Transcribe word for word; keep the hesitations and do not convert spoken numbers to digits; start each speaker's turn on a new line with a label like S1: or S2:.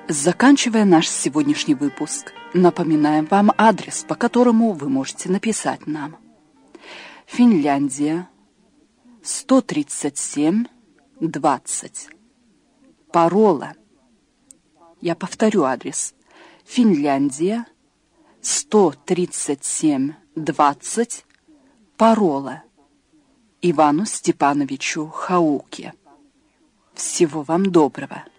S1: Заканчивая наш сегодняшний выпуск, напоминаем вам адрес, по которому вы можете написать нам. Финляндия, сто тридцать семь, двадцать. Парола. Я повторю адрес. Финляндия, сто тридцать семь, двадцать. Парола. Ивану Степановичу Хауке. Всего вам доброго.